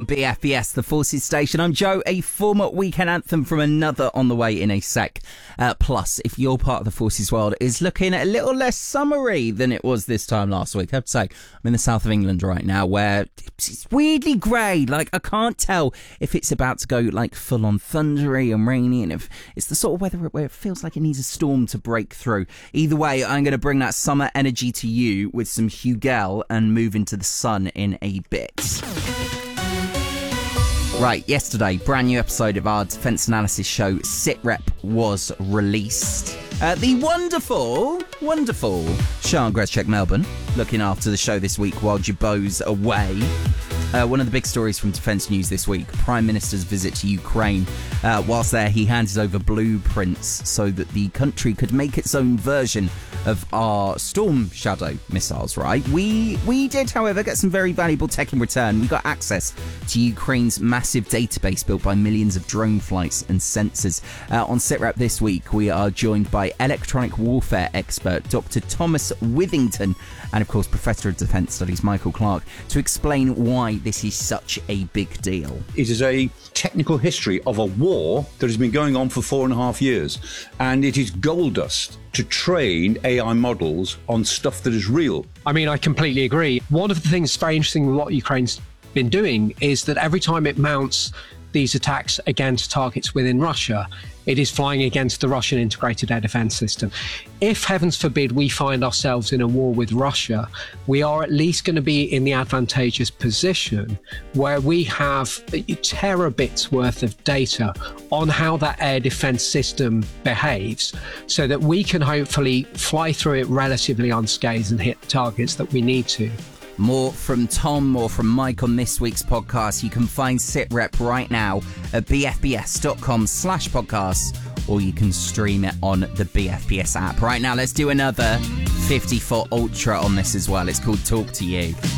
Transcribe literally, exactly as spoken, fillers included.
B F B S, the Forces Station. I'm Joe, a former Weekend Anthem from another on the way in a sec. Uh, plus, if your part of the Forces world is looking a little less summery than it was this time last week, I have to say, I'm in the south of England right now where it's weirdly grey. Like, I can't tell if it's about to go, like, full-on thundery and rainy, and if it's the sort of weather where it feels like it needs a storm to break through. Either way, I'm going to bring that summer energy to you with some Hugel and move into the sun in a bit. Right, yesterday, brand new episode of our defence analysis show, SITREP, was released. Uh, the wonderful, wonderful Sian Greschek Melbourne, looking after the show this week while Jabot's away. Uh, one of the big stories from Defence News this week, Prime Minister's visit to Ukraine. Uh, whilst there, he handed over blueprints so that the country could make its own version of our Storm Shadow missiles, right? We we did, however, get some very valuable tech in return. We got access to Ukraine's massive database built by millions of drone flights and sensors. Uh, on SITREP this week, we are joined by electronic warfare expert Doctor Thomas Withington and, of course, Professor of Defence Studies Michael Clark to explain why this is such a big deal. It is a technical history of a war that has been going on for four and a half years, and it is gold dust to train A I models on stuff that is real. I mean, I completely agree. One of the things very interesting with what Ukraine's been doing is that every time it mounts these attacks against targets within Russia, it is flying against the Russian integrated air defense system. If, heavens forbid, we find ourselves in a war with Russia, we are at least going to be in the advantageous position where we have terabits worth of data on how that air defense system behaves, so that we can hopefully fly through it relatively unscathed and hit the targets that we need to. More from Tom, more from Mike on this week's podcast. You can find SITREP right now at bfbs.com slash podcasts, or you can stream it on the B F B S app. Right now, let's do another fifty-foot Ultra on this as well. It's called Talk to You.